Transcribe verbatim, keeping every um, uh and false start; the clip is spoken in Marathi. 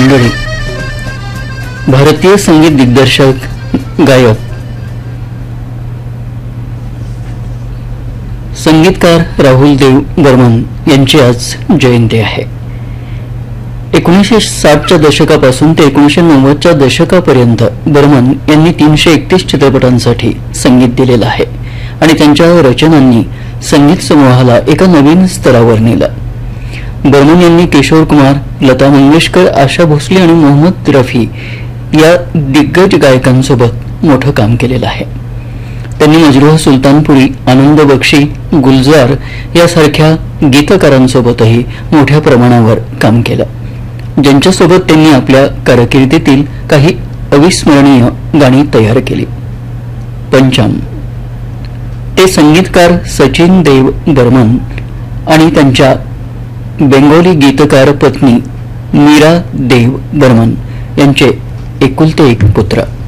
मंडळी, भारतीय संगीत दिग्दर्शक, गायक, संगीतकार राहुल देव बर्मन यांची आज जयंती आहे. एकोणीसशे साठच्या दशकापासून ते एकोणीसशे नव्वदच्या दशकापर्यंत बर्मन यांनी तीनशे एकतीस चित्रपटांसाठी संगीत दिलेलं आहे आणि त्यांच्या रचनांनी संगीत समूहाला एका नवीन स्तरावर नेलं. बर्मन यांनी किशोर कुमार, लता मंगेशकर, आशा भोसले आणि मोहम्मद रफी या दिग्गज गायकांसोबत मोठं काम केलेलं आहे. त्यांनी मजरूह सुलतानपुरी, आनंद बक्षी, गुलजार यासारख्या गीतकारांसोबतही मोठ्या प्रमाणावर काम केलं, ज्यांच्यासोबत त्यांनी आपल्या कारकिर्दीतील काही अविस्मरणीय गाणी तयार केली. पंचाम. ते संगीतकार सचिन देव बर्मन आणि त्यांच्या बेंगोली गीतकार पत्नी मीरा देव बर्मन यांचे एकुलते एक पुत्र.